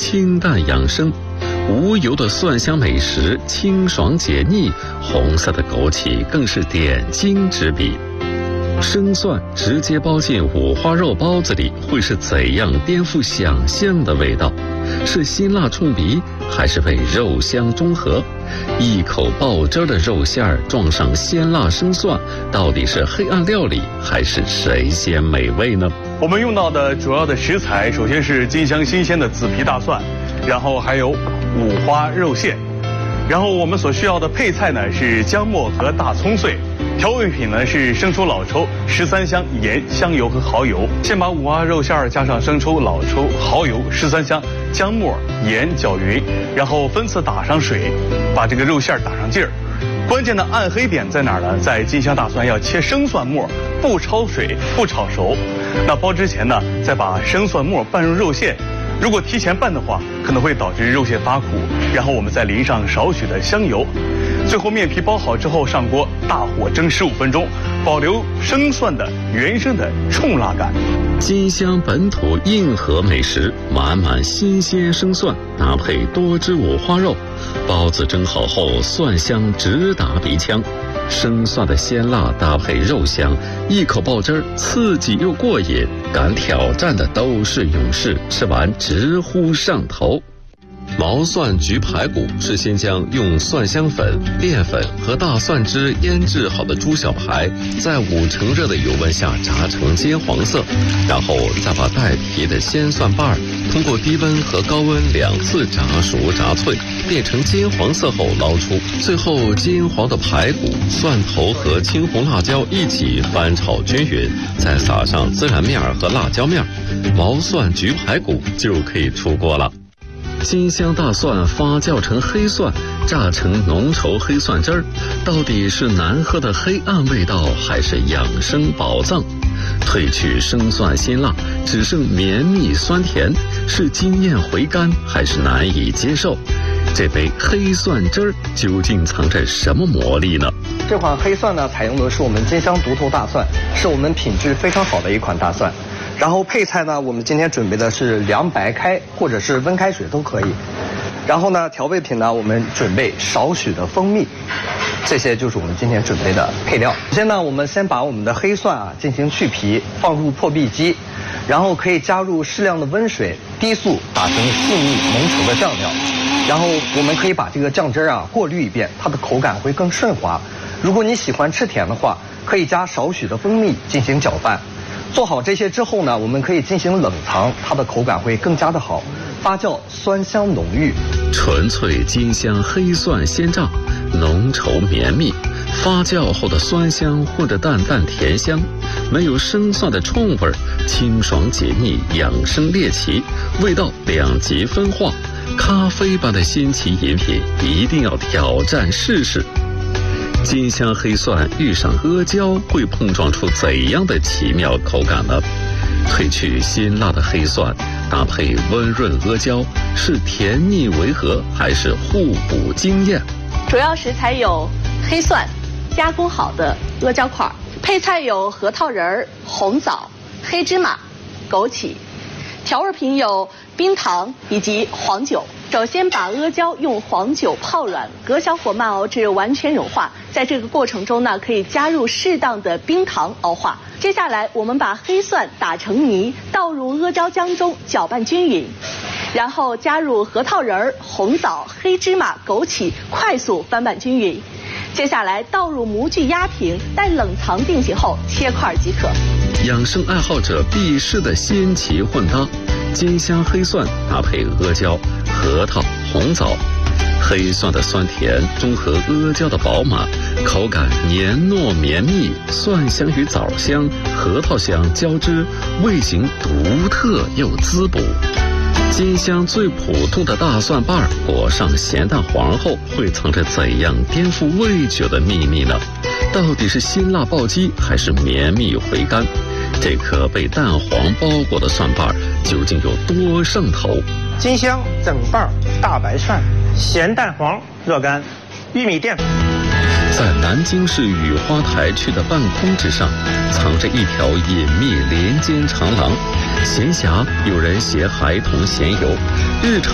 清淡养生。无油的蒜香美食，清爽解腻；红色的枸杞更是点睛之笔。生蒜直接包进五花肉包子里，会是怎样颠覆想象的味道？是辛辣冲鼻，还是被肉香中和？一口爆汁的肉馅儿撞上鲜辣生蒜，到底是黑暗料理还是谁先美味呢？ 我们用到的主要的食材，首先是金香新鲜的紫皮大蒜，然后还有五花肉馅，然后我们所需要的配菜呢是姜末和大葱碎。调味品呢是生抽、老抽、13香、盐、香油和蚝油。先把五花肉馅儿加上生抽、老抽、蚝油、13香、姜末、盐搅匀，然后分次打上水，把这个肉馅儿打上劲儿。关键的暗黑点在哪儿呢？在金香大蒜要切生蒜末，不焯水，不炒熟。那包之前呢，再把生蒜末拌入肉馅。如果提前拌的话，可能会导致肉馅发苦。然后我们再淋上少许的香油。最后面皮包好之后上锅，大火蒸15分钟，保留生蒜的原生的冲辣感。 金香本土硬核美食，满满新鲜生蒜搭配多汁五花肉，包子蒸好后蒜香直达鼻腔，生蒜的鲜辣搭配肉香，一口爆汁儿，刺激又过瘾。敢挑战的都是勇士，吃完直呼上头。毛蒜焗排骨是先将用蒜香粉、淀粉和大蒜汁腌制好的猪小排，在5成热的油温下炸成金黄色，然后再把带皮的鲜蒜瓣通过低温和高温2次炸熟炸脆，变成金黄色后捞出，最后金黄的排骨、蒜头和青红辣椒一起翻炒均匀，再撒上孜然面和辣椒面，毛蒜焗排骨就可以出锅了。金香大蒜发酵成黑蒜，榨成浓稠黑蒜汁儿，到底是难喝的黑暗味道，还是养生宝藏？褪去生蒜辛辣，只剩绵密酸甜，是惊艳回甘，还是难以接受？这杯黑蒜汁儿究竟藏着什么魔力呢？ 这款黑蒜呢，采用的是我们金香独头大蒜，是我们品质非常好的一款大蒜。然后配菜呢，我们今天准备的是凉白开或者是温开水都可以。然后呢，调味品呢，我们准备少许的蜂蜜，这些就是我们今天准备的配料。首先呢，我们先把我们的黑蒜进行去皮，放入破壁机，然后可以加入适量的温水，低速打成细腻浓稠的酱料。然后我们可以把这个酱汁过滤一遍，它的口感会更顺滑。如果你喜欢吃甜的话，可以加少许的蜂蜜进行搅拌。做好这些之后呢，我们可以进行冷藏，它的口感会更加的好，发酵酸香浓郁。 纯粹金香黑蒜鲜榨，浓稠绵密，发酵后的酸香混着淡淡甜香，没有生蒜的冲味，清爽解腻，养生猎奇，味道2极分化，咖啡般的新奇饮品，一定要挑战试试。金香黑蒜遇上阿胶，会碰撞出怎样的奇妙口感呢？褪去辛辣的黑蒜，搭配温润阿胶，是甜腻违和，还是互补惊艳？ 主要食材有黑蒜、加工好的阿胶块，配菜有核桃仁、红枣、黑芝麻、枸杞，调味品有冰糖以及黄酒。首先把阿胶用黄酒泡软，隔小火慢熬至完全融化。在这个过程中呢，可以加入适当的冰糖熬化。接下来我们把黑蒜打成泥，倒入阿胶浆中搅拌均匀，然后加入核桃仁、红枣、黑芝麻、枸杞，快速翻拌均匀。接下来倒入模具压平，待冷藏定型后切块即可。 养生爱好者必试的新奇混搭，金香黑蒜搭配阿胶、核桃、红枣，黑蒜的酸甜中和阿胶的饱满，口感黏糯绵密，蒜香与枣香、核桃香交织，味型独特又滋补。金香最普通的大蒜瓣裹上咸蛋黄后，会藏着怎样颠覆味觉的秘密呢？到底是辛辣暴击，还是绵密回甘？这颗被蛋黄包裹的蒜瓣究竟有多上头？ 金香整瓣大白蒜，咸蛋黄若干，玉米淀粉。 在南京市雨花台区的半空之上，藏着一条隐秘林间长廊。闲暇有人携孩童闲游，日常